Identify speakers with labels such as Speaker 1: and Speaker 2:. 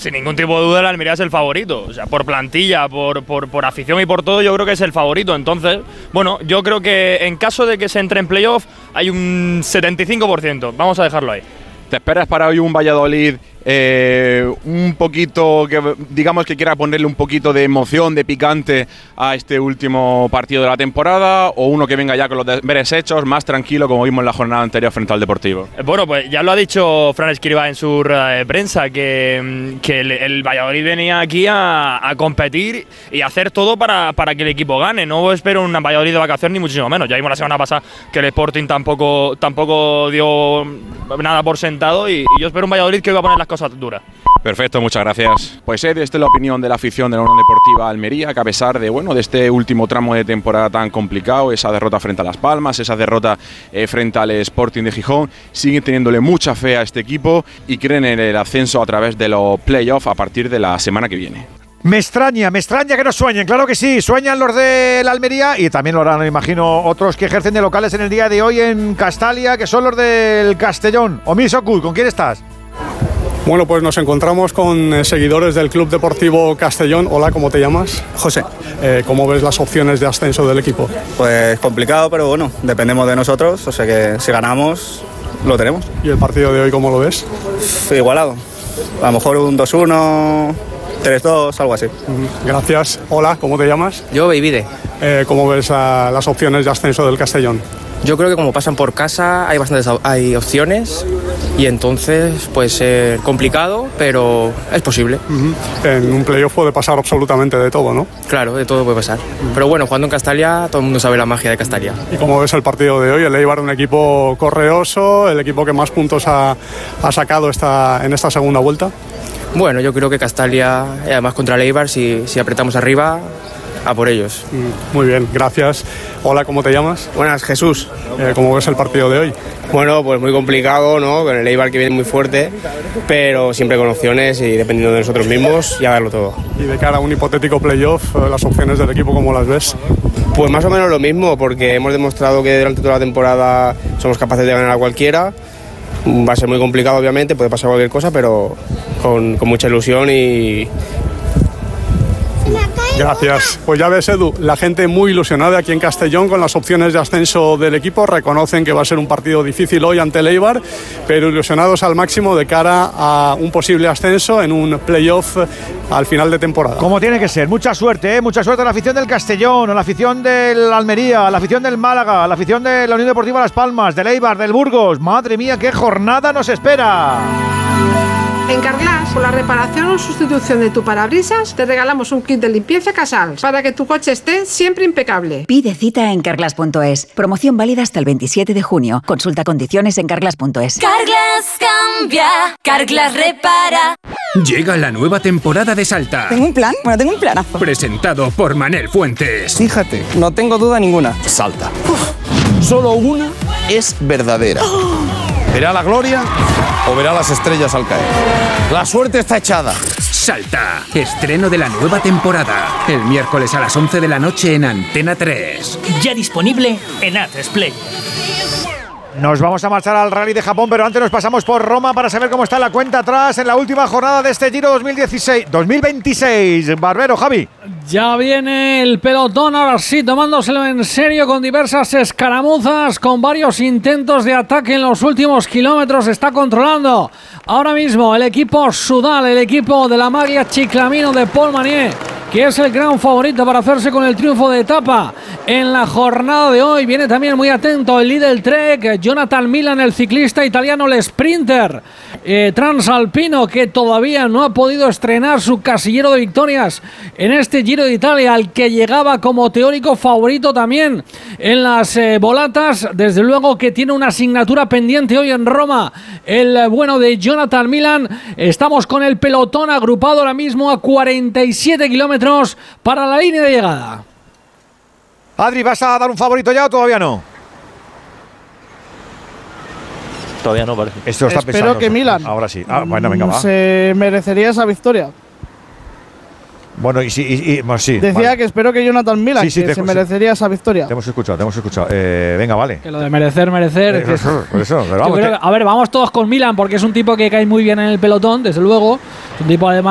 Speaker 1: sin ningún tipo de duda el Almería es el favorito. O sea, por plantilla, por afición y por todo, yo creo que es el favorito. Entonces, bueno, yo creo que en caso de que se entre en playoff hay un 75%. Vamos a dejarlo ahí.
Speaker 2: ¿Te esperas para hoy un Valladolid un poquito, que digamos que quiera ponerle un poquito de emoción, de picante a este último partido de la temporada, o uno que venga ya con los deberes hechos, más tranquilo como vimos en la jornada anterior frente al Deportivo?
Speaker 1: Bueno, pues ya lo ha dicho Fran Escribá en su rueda de prensa, que el Valladolid venía aquí a competir y a hacer todo para que el equipo gane. No espero un Valladolid de vacación ni muchísimo menos. Ya vimos la semana pasada que el Sporting tampoco dio nada por sentado y yo espero un Valladolid que va a poner las cosas duras.
Speaker 2: Perfecto, muchas gracias. Pues esta es la opinión de la afición de la Unión Deportiva Almería, que a pesar de este último tramo de temporada tan complicado, esa derrota frente a Las Palmas, esa derrota frente al Sporting de Gijón, siguen teniéndole mucha fe a este equipo y creen en el ascenso a través de los playoffs a partir de la semana que viene.
Speaker 3: Me extraña que no sueñen, claro que sí, sueñan los de la Almería y también lo harán, me imagino, otros que ejercen de locales en el día de hoy en Castalia, que son los del Castellón. Omi Sokul, ¿con quién estás?
Speaker 4: Bueno, pues nos encontramos con seguidores del Club Deportivo Castellón. Hola, ¿cómo te llamas?
Speaker 5: José.
Speaker 4: ¿Cómo ves las opciones de ascenso del equipo?
Speaker 5: Pues complicado, pero bueno, dependemos de nosotros, o sea que si ganamos, lo tenemos.
Speaker 4: ¿Y el partido de hoy cómo lo ves?
Speaker 5: Igualado, a lo mejor un 2-1, 3-2, algo así.
Speaker 4: Gracias. Hola, ¿cómo te llamas?
Speaker 6: Yo, Beivide.
Speaker 4: ¿Cómo ves las opciones de ascenso del Castellón?
Speaker 6: Yo creo que como pasan por casa hay opciones y entonces puede ser complicado, pero es posible.
Speaker 4: En un playoff puede pasar absolutamente de todo, ¿no?
Speaker 6: Claro, de todo puede pasar. Pero bueno, jugando en Castalia, todo el mundo sabe la magia de Castalia.
Speaker 4: ¿Y cómo ves el partido de hoy? El Eibar, un equipo correoso, el equipo que más puntos ha sacado en esta segunda vuelta.
Speaker 6: Bueno, yo creo que Castalia, además contra el Eibar, si apretamos arriba, a por ellos.
Speaker 4: Muy bien, gracias. Hola, ¿cómo te llamas?
Speaker 7: Buenas, Jesús.
Speaker 4: ¿Cómo ves el partido de hoy?
Speaker 7: Bueno, pues muy complicado, ¿no? Con el Eibar que viene muy fuerte, pero siempre con opciones y dependiendo de nosotros mismos y a darlo todo.
Speaker 4: Y de cara a un hipotético playoff, las opciones del equipo, ¿cómo las ves?
Speaker 7: Pues más o menos lo mismo, porque hemos demostrado que durante toda la temporada somos capaces de ganar a cualquiera. Va a ser muy complicado, obviamente, puede pasar cualquier cosa, pero con mucha ilusión y...
Speaker 4: Gracias. Pues ya ves, Edu, la gente muy ilusionada aquí en Castellón con las opciones de ascenso del equipo. Reconocen que va a ser un partido difícil hoy ante el Eibar, pero ilusionados al máximo de cara a un posible ascenso en un playoff al final de temporada.
Speaker 3: Como tiene que ser. Mucha suerte, mucha suerte a la afición del Castellón, a la afición del Almería, a la afición del Málaga, a la afición de la Unión Deportiva Las Palmas, del Eibar, del Burgos. Madre mía, qué jornada nos espera.
Speaker 8: En Carglass, por la reparación o sustitución de tu parabrisas, te regalamos un kit de limpieza Casals para que tu coche esté siempre impecable.
Speaker 9: Pide cita en Carglass.es. Promoción válida hasta el 27 de junio. Consulta condiciones en Carglass.es.
Speaker 10: Carglass cambia, Carglass repara.
Speaker 11: Llega la nueva temporada de Salta.
Speaker 12: ¿Tengo un plan? Bueno, tengo un planazo.
Speaker 11: Presentado por Manel Fuentes.
Speaker 12: Fíjate, no tengo duda ninguna.
Speaker 13: Salta. Solo una es verdadera. ¿Verá la gloria o verá las estrellas al caer? La suerte está echada.
Speaker 11: Salta. Estreno de la nueva temporada. El miércoles a las 11 de la noche en Antena 3.
Speaker 14: Ya disponible en A3 Player.
Speaker 3: Nos vamos a marchar al Rally de Japón, pero antes nos pasamos por Roma para saber cómo está la cuenta atrás en la última jornada de este Giro 2026. Barbero, Javi.
Speaker 15: Ya viene el pelotón, ahora sí, tomándoselo en serio con diversas escaramuzas, con varios intentos de ataque en los últimos kilómetros. Está controlando ahora mismo el equipo Sudal, el equipo de la maglia Ciclamino de Paul Manier, que es el gran favorito para hacerse con el triunfo de etapa en la jornada de hoy. Viene también muy atento el líder Trek, Jonathan Milan, el ciclista italiano, el sprinter transalpino, que todavía no ha podido estrenar su casillero de victorias en este Giro de Italia, al que llegaba como teórico favorito también en las volatas. Desde luego que tiene una asignatura pendiente hoy en Roma, el bueno de Jonathan Milan. Estamos con el pelotón agrupado ahora mismo a 47 kilómetros para la línea de llegada.
Speaker 3: Adri, ¿vas a dar un favorito ya o todavía no?
Speaker 16: Todavía no, parece.
Speaker 3: Esto está
Speaker 17: Espero
Speaker 3: pensando,
Speaker 17: que Milan.
Speaker 3: Ahora sí. Bueno, venga, va.
Speaker 17: Se merecería esa victoria.
Speaker 3: Bueno, y sí.
Speaker 17: Decía
Speaker 3: vale.
Speaker 17: que espero que Jonathan Milan se merecería esa victoria.
Speaker 3: Te hemos escuchado. Venga, vale.
Speaker 15: Que lo de merecer.
Speaker 3: Por eso, pero vamos,
Speaker 15: a ver, vamos todos con Milan, porque es un tipo que cae muy bien en el pelotón, desde luego. Es un tipo además